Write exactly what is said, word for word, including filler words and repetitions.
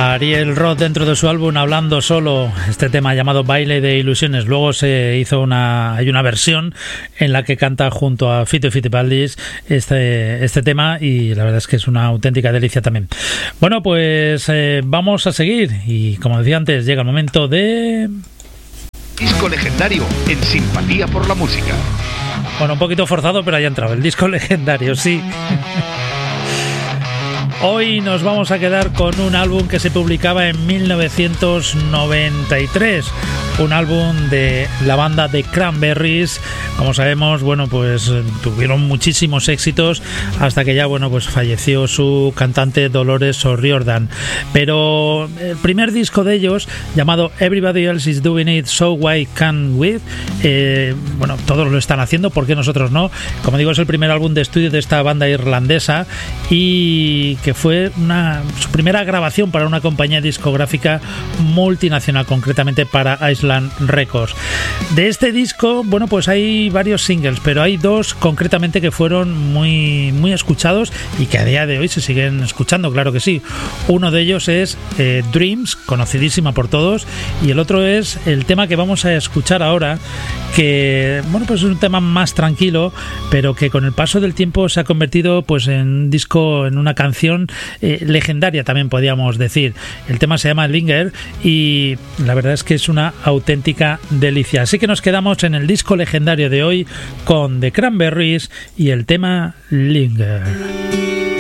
Ariel Roth dentro de su álbum Hablando Solo, este tema llamado Baile de Ilusiones. Luego se hizo una hay una versión en la que canta junto a Fito y Fitipaldis este, este tema, y la verdad es que es una auténtica delicia también. Bueno, pues eh, vamos a seguir, y como decía antes, llega el momento de... Disco legendario en Simpatía por la Música. Bueno, un poquito forzado, pero ahí ha entrado el disco legendario, sí. Hoy nos vamos a quedar con un álbum que se publicaba en mil novecientos noventa y tres, un álbum de la banda The Cranberries. Como sabemos, bueno, pues tuvieron muchísimos éxitos hasta que ya, bueno, pues falleció su cantante Dolores O'Riordan. Pero el primer disco de ellos, llamado Everybody Else Is Doing It, So Why Can't We, eh, bueno, todos lo están haciendo, ¿por qué nosotros no? Como digo, es el primer álbum de estudio de esta banda irlandesa, y que fue una, su primera grabación para una compañía discográfica multinacional, concretamente para Island Records. De este disco, bueno, pues hay varios singles, pero hay dos concretamente que fueron muy, muy escuchados y que a día de hoy se siguen escuchando, claro que sí. Uno de ellos es eh, Dreams, conocidísima por todos, y el otro es el tema que vamos a escuchar ahora, que, bueno, pues es un tema más tranquilo, pero que con el paso del tiempo se ha convertido pues en un disco, en una canción eh, legendaria también podríamos decir. El tema se llama Linger y la verdad es que es una auténtica delicia. Así que nos quedamos en el disco legendario de hoy con The Cranberries y el tema Linger.